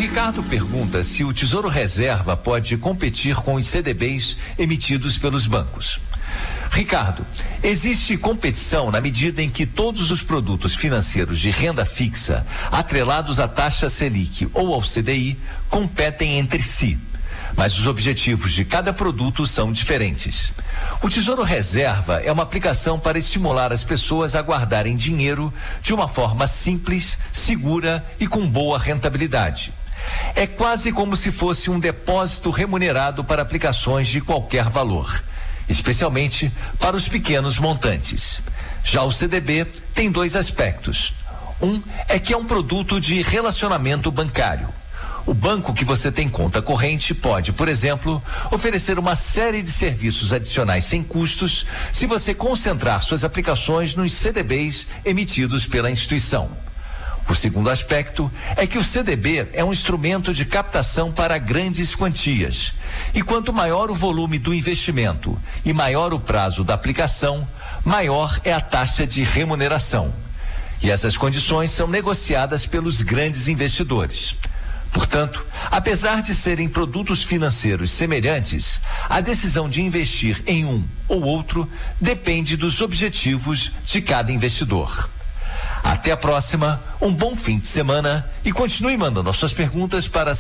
Ricardo pergunta se o Tesouro Reserva pode competir com os CDBs emitidos pelos bancos. Ricardo, existe competição na medida em que todos os produtos financeiros de renda fixa, atrelados à taxa Selic ou ao CDI, competem entre si. Mas os objetivos de cada produto são diferentes. O Tesouro Reserva é uma aplicação para estimular as pessoas a guardarem dinheiro de uma forma simples, segura e com boa rentabilidade. É quase como se fosse um depósito remunerado para aplicações de qualquer valor, especialmente para os pequenos montantes. Já o CDB tem dois aspectos. Um é que é um produto de relacionamento bancário. O banco que você tem conta corrente pode, por exemplo, oferecer uma série de serviços adicionais sem custos se você concentrar suas aplicações nos CDBs emitidos pela instituição. O segundo aspecto é que o CDB é um instrumento de captação para grandes quantias. E quanto maior o volume do investimento e maior o prazo da aplicação, maior é a taxa de remuneração. E essas condições são negociadas pelos grandes investidores. Portanto, apesar de serem produtos financeiros semelhantes, a decisão de investir em um ou outro depende dos objetivos de cada investidor. Até a próxima, um bom fim de semana e continue mandando as suas perguntas para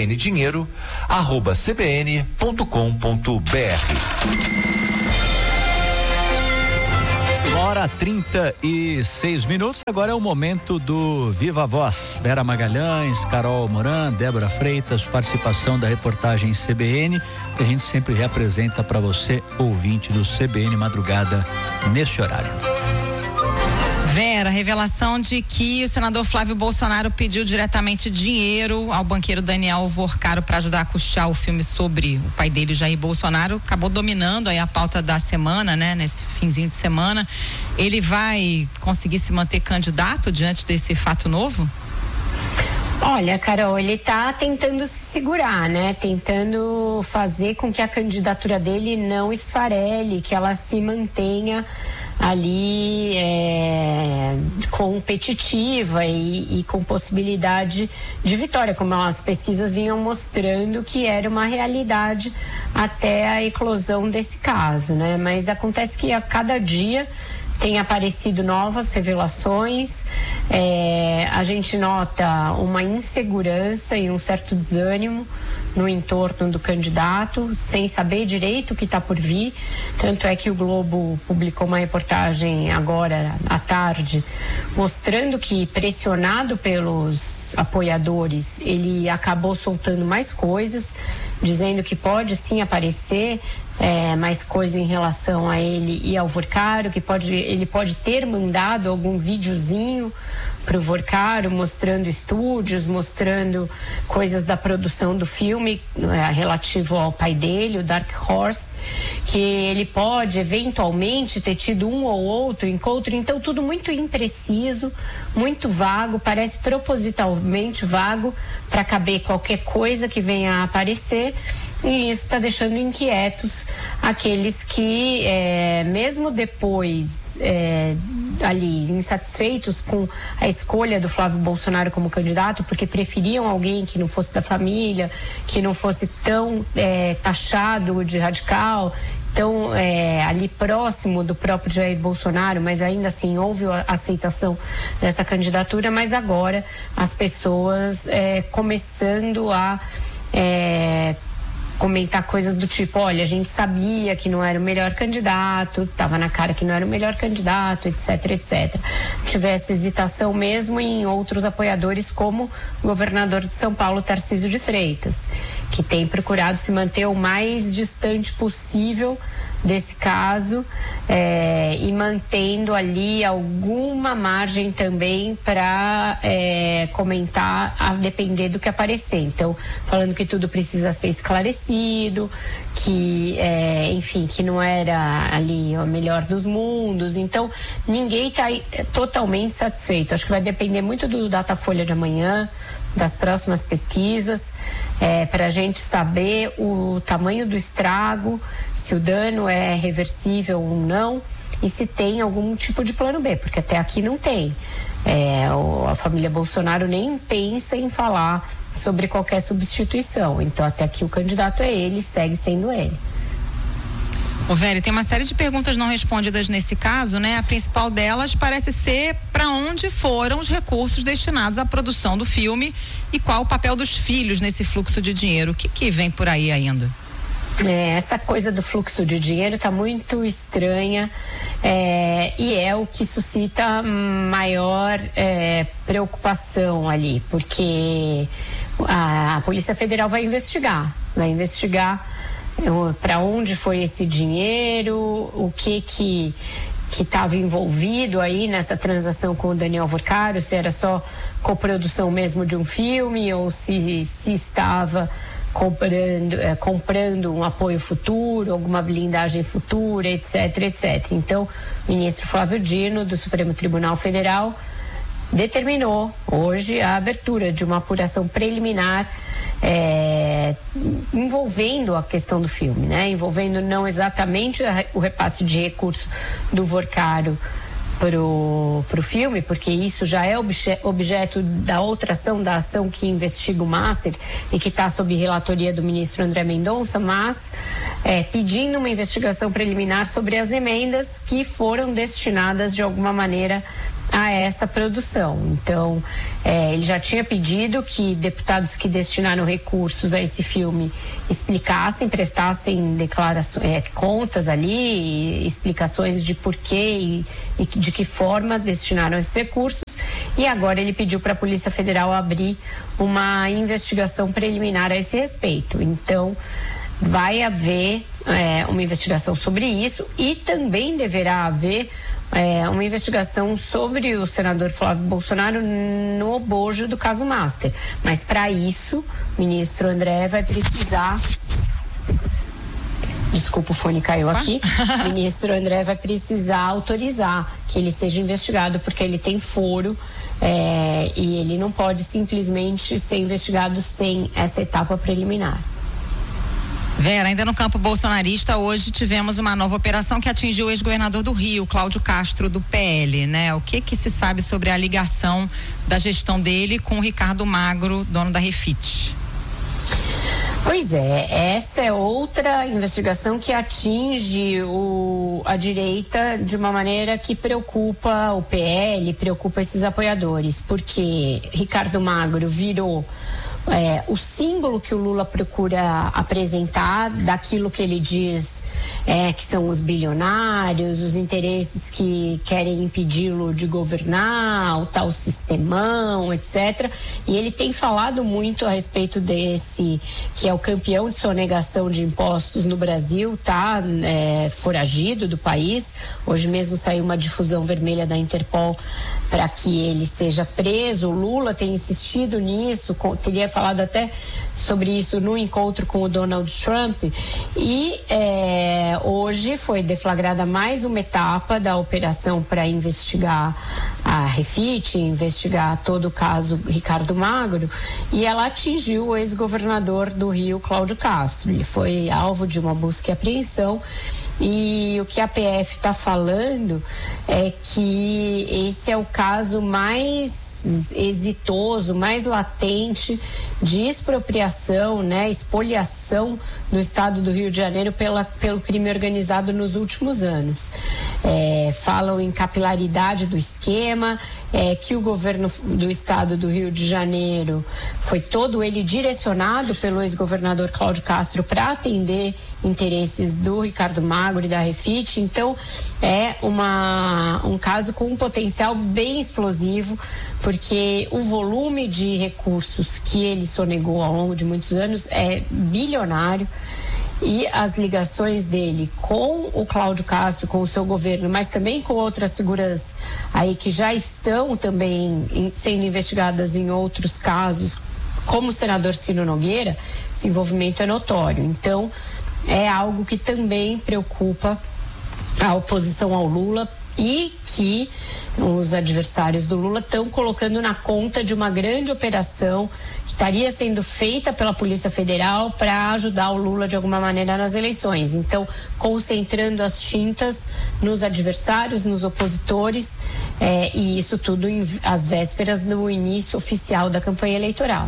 cbndinheiro@cbn.com.br. 1h36. Agora é o momento do Viva Voz. Vera Magalhães, Carol Moran, Débora Freitas, participação da reportagem CBN, que a gente sempre reapresenta para você, ouvinte do CBN Madrugada, neste horário. Vera, revelação de que o senador Flávio Bolsonaro pediu diretamente dinheiro ao banqueiro Daniel Vorcaro para ajudar a custear o filme sobre o pai dele, Jair Bolsonaro, acabou dominando aí a pauta da semana, né? Nesse finzinho de semana. Ele vai conseguir se manter candidato diante desse fato novo? Olha, Carol, ele tá tentando se segurar, né? Tentando fazer com que a candidatura dele não esfarele, que ela se mantenha ali competitiva e com possibilidade de vitória, como as pesquisas vinham mostrando que era uma realidade até a eclosão desse caso, né? Mas acontece que a cada dia tem aparecido novas revelações, a gente nota uma insegurança e um certo desânimo no entorno do candidato, sem saber direito o que está por vir. Tanto é que o Globo publicou uma reportagem agora à tarde, mostrando que, pressionado pelos apoiadores, ele acabou soltando mais coisas, dizendo que pode sim aparecer mais coisa em relação a ele e ao Vorcaro, que ele pode ter mandado algum videozinho para o Vorcaro, mostrando estúdios, mostrando coisas da produção do filme relativo ao pai dele, o Dark Horse, que ele pode eventualmente ter tido um ou outro encontro. Então tudo muito impreciso, muito vago, parece propositalmente vago para caber qualquer coisa que venha a aparecer. E isso está deixando inquietos aqueles que, mesmo depois, ali, insatisfeitos com a escolha do Flávio Bolsonaro como candidato, porque preferiam alguém que não fosse da família, que não fosse tão taxado de radical, tão ali próximo do próprio Jair Bolsonaro, mas ainda assim houve a aceitação dessa candidatura. Mas agora as pessoas começando a comentar coisas do tipo, olha, a gente sabia que não era o melhor candidato, estava na cara que não era o melhor candidato, etc, etc. Tivesse hesitação mesmo em outros apoiadores, como o governador de São Paulo, Tarcísio de Freitas, que tem procurado se manter o mais distante possível desse caso, e mantendo ali alguma margem também para comentar a depender do que aparecer. Então, falando que tudo precisa ser esclarecido, que enfim, que não era ali o melhor dos mundos. Então, ninguém está totalmente satisfeito. Acho que vai depender muito do Datafolha de amanhã, das próximas pesquisas, para a gente saber o tamanho do estrago, se o dano é reversível ou não, e se tem algum tipo de plano B, porque até aqui não tem. A família Bolsonaro nem pensa em falar sobre qualquer substituição. Então, até que o candidato é ele, segue sendo ele. Ô, Vera, tem uma série de perguntas não respondidas nesse caso, né? A principal delas parece ser para onde foram os recursos destinados à produção do filme e qual o papel dos filhos nesse fluxo de dinheiro. O que vem por aí ainda? Essa coisa do fluxo de dinheiro está muito estranha e é o que suscita maior preocupação ali, porque a Polícia Federal vai investigar para onde foi esse dinheiro, o que estava envolvido aí nessa transação com o Daniel Vorcaro, se era só coprodução mesmo de um filme ou se estava comprando um apoio futuro, alguma blindagem futura, etc. Então, o ministro Flávio Dino, do Supremo Tribunal Federal, determinou hoje a abertura de uma apuração preliminar envolvendo a questão do filme, né? Envolvendo não exatamente o repasse de recursos do Vorcaro pro filme, porque isso já é objeto da outra ação, da ação que investiga o Master e que está sob relatoria do ministro André Mendonça, mas pedindo uma investigação preliminar sobre as emendas que foram destinadas de alguma maneira a essa produção. Então, ele já tinha pedido que deputados que destinaram recursos a esse filme explicassem, prestassem contas ali, explicações de porquê e de que forma destinaram esses recursos. E agora ele pediu para a Polícia Federal abrir uma investigação preliminar a esse respeito. Então, vai haver uma investigação sobre isso e também deverá haver uma investigação sobre o senador Flávio Bolsonaro no bojo do caso Master. Mas para isso, o ministro André vai precisar... Desculpa, o fone caiu aqui. O ministro André vai precisar autorizar que ele seja investigado, porque ele tem foro e ele não pode simplesmente ser investigado sem essa etapa preliminar. Vera, ainda no campo bolsonarista, hoje tivemos uma nova operação que atingiu o ex-governador do Rio, Cláudio Castro, do PL, né? O que se sabe sobre a ligação da gestão dele com o Ricardo Magro, dono da Refit? Pois essa é outra investigação que atinge a direita de uma maneira que preocupa o PL, preocupa esses apoiadores, porque Ricardo Magro virou o símbolo que o Lula procura apresentar daquilo que ele diz que são os bilionários, os interesses que querem impedi-lo de governar, o tal sistemão, etc. E ele tem falado muito a respeito desse, que é o campeão de sonegação de impostos no Brasil, tá foragido do país. Hoje mesmo saiu uma difusão vermelha da Interpol para que ele seja preso. O Lula tem insistido nisso, teria falado até sobre isso no encontro com o Donald Trump. E hoje foi deflagrada mais uma etapa da operação para investigar a Refit, investigar todo o caso Ricardo Magro, e ela atingiu o ex-governador do Rio, Cláudio Castro. Ele foi alvo de uma busca e apreensão. E o que a PF está falando é que esse é o caso mais exitoso, mais latente de expropriação, né, expoliação no estado do Rio de Janeiro pelo crime organizado nos últimos anos. Falam em capilaridade do esquema, que o governo do estado do Rio de Janeiro foi todo ele direcionado pelo ex-governador Cláudio Castro para atender interesses do Ricardo Magro e da Refit. Então é um caso com um potencial bem explosivo, porque o volume de recursos que ele sonegou ao longo de muitos anos é bilionário, e as ligações dele com o Cláudio Castro, com o seu governo, mas também com outras figuras aí que já estão também sendo investigadas em outros casos, como o senador Ciro Nogueira, esse envolvimento é notório. Então é algo que também preocupa a oposição ao Lula, e que os adversários do Lula estão colocando na conta de uma grande operação que estaria sendo feita pela Polícia Federal para ajudar o Lula de alguma maneira nas eleições. Então, concentrando as tintas nos adversários, nos opositores, e isso tudo às vésperas do início oficial da campanha eleitoral.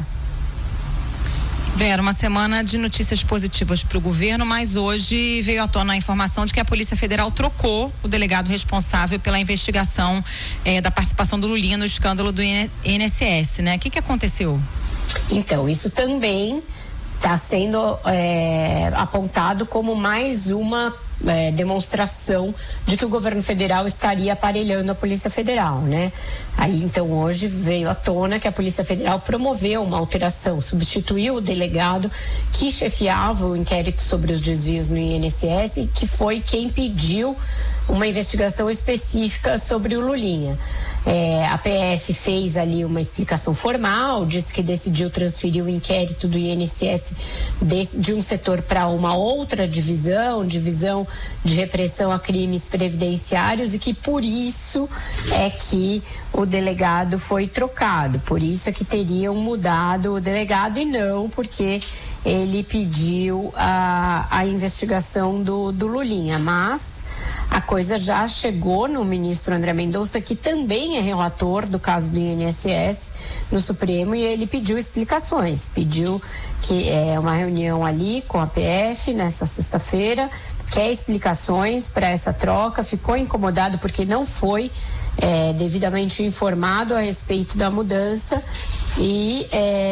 Vera, uma semana de notícias positivas para o governo, mas hoje veio à tona a informação de que a Polícia Federal trocou o delegado responsável pela investigação da participação do Lulinha no escândalo do INSS, né? O que aconteceu? Então, isso também está sendo apontado como mais uma demonstração de que o governo federal estaria aparelhando a Polícia Federal, né? Aí então hoje veio à tona que a Polícia Federal promoveu uma alteração, substituiu o delegado que chefiava o inquérito sobre os desvios no INSS e que foi quem pediu uma investigação específica sobre o Lulinha. A PF fez ali uma explicação formal, disse que decidiu transferir o inquérito do INSS de um setor para uma outra divisão de repressão a crimes previdenciários, e que por isso é que o delegado foi trocado, por isso é que teriam mudado o delegado e não porque ele pediu a investigação do Lulinha. Mas a coisa já chegou no ministro André Mendonça, que também é relator do caso do INSS no Supremo, e ele pediu explicações, pediu que uma reunião ali com a PF nessa sexta-feira, quer explicações para essa troca, ficou incomodado porque não foi devidamente informado a respeito da mudança e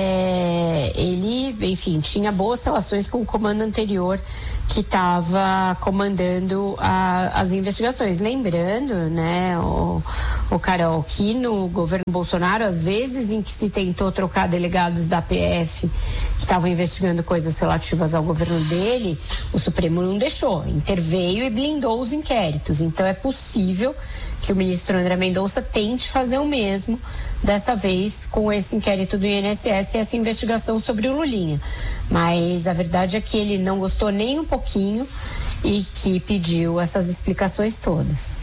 ele, enfim, tinha boas relações com o comando anterior que estava comandando as investigações. Lembrando, né, o Carol, que no governo Bolsonaro, às vezes em que se tentou trocar delegados da PF que estavam investigando coisas relativas ao governo dele, o Supremo não deixou, interveio e blindou os inquéritos. Então é possível que o ministro André Mendonça tente fazer o mesmo dessa vez com esse inquérito do INSS e essa investigação sobre o Lulinha. Mas a verdade é que ele não gostou nem um pouquinho e que pediu essas explicações todas.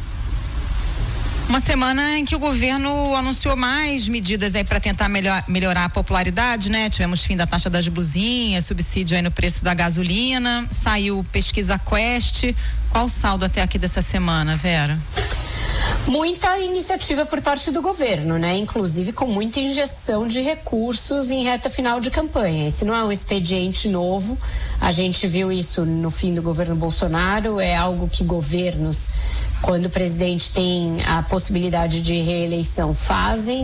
Uma semana em que o governo anunciou mais medidas aí para tentar melhorar a popularidade, né? Tivemos fim da taxa das blusinhas, subsídio aí no preço da gasolina, saiu pesquisa Quest. Qual o saldo até aqui dessa semana, Vera? Muita iniciativa por parte do governo, né? Inclusive com muita injeção de recursos em reta final de campanha. Esse não é um expediente novo, a gente viu isso no fim do governo Bolsonaro, é algo que governos, quando o presidente tem a possibilidade de reeleição, fazem,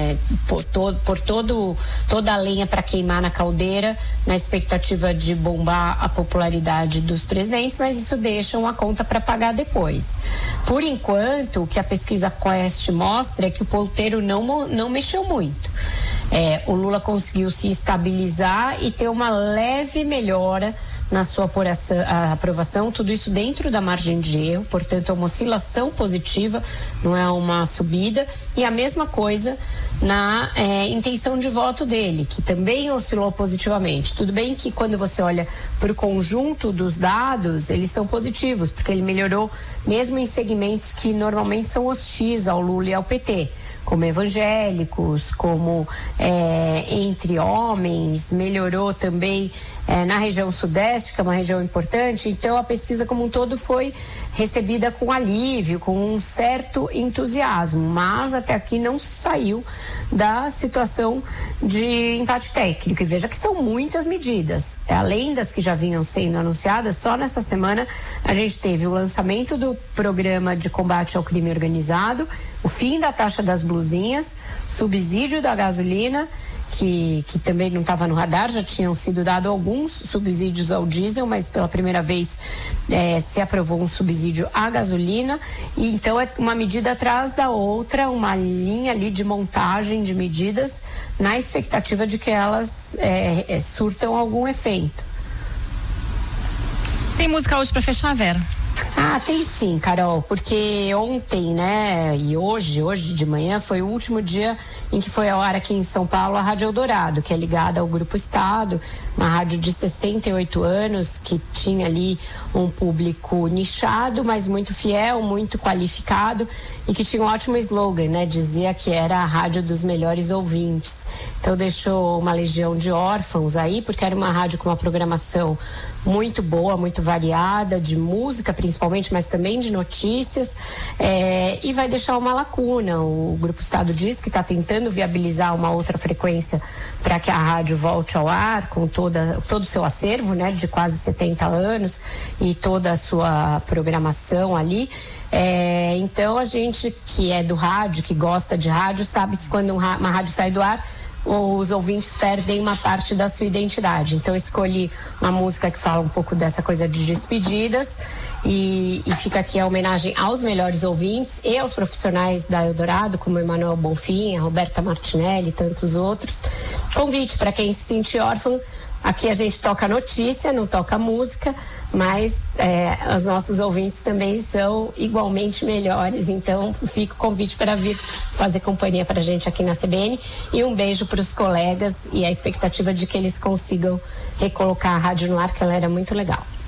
toda a lenha para queimar na caldeira, na expectativa de bombar a popularidade dos presidentes, mas isso deixa uma conta para pagar depois. Por enquanto, o que a pesquisa Quest mostra é que o ponteiro não mexeu muito. O Lula conseguiu se estabilizar e ter uma leve melhora na sua aprovação, tudo isso dentro da margem de erro, portanto é uma oscilação positiva, não é uma subida, e a mesma coisa na intenção de voto dele, que também oscilou positivamente. Tudo bem que quando você olha para o conjunto dos dados, eles são positivos, porque ele melhorou mesmo em segmentos que normalmente são hostis ao Lula e ao PT, como evangélicos, como entre homens, melhorou também na região sudeste, que é uma região importante. Então a pesquisa como um todo foi recebida com alívio, com um certo entusiasmo, mas até aqui não saiu da situação de empate técnico. E veja que são muitas medidas, além das que já vinham sendo anunciadas. Só nessa semana a gente teve o lançamento do programa de combate ao crime organizado, o fim da taxa das blusinhas, subsídio da gasolina, que também não estava no radar, já tinham sido dados alguns subsídios ao diesel, mas pela primeira vez se aprovou um subsídio à gasolina, e então é uma medida atrás da outra, uma linha ali de montagem de medidas, na expectativa de que elas surtam algum efeito. Tem música hoje para fechar, Vera? Tem sim, Carol, porque ontem, né, e hoje de manhã foi o último dia em que foi ao ar aqui em São Paulo a Rádio Eldorado, que é ligada ao Grupo Estado, uma rádio de 68 anos que tinha ali um público nichado, mas muito fiel, muito qualificado e que tinha um ótimo slogan, né, dizia que era a rádio dos melhores ouvintes. Então deixou uma legião de órfãos aí, porque era uma rádio com uma programação muito boa, muito variada, de música principalmente, mas também de notícias, e vai deixar uma lacuna. O Grupo Estado diz que está tentando viabilizar uma outra frequência para que a rádio volte ao ar com todo o seu acervo, né, de quase 70 anos e toda a sua programação ali. Então a gente que é do rádio, que gosta de rádio, sabe que quando uma rádio sai do ar, os ouvintes perdem uma parte da sua identidade. Então escolhi uma música que fala um pouco dessa coisa de despedidas e fica aqui a homenagem aos melhores ouvintes e aos profissionais da Eldorado, como Emanuel Bonfim, a Roberta Martinelli e tantos outros. Convite para quem se sentir órfão. Aqui a gente toca notícia, não toca música, mas os nossos ouvintes também são igualmente melhores. Então, fica o convite para vir fazer companhia para a gente aqui na CBN. E um beijo para os colegas e a expectativa de que eles consigam recolocar a rádio no ar, que ela era muito legal.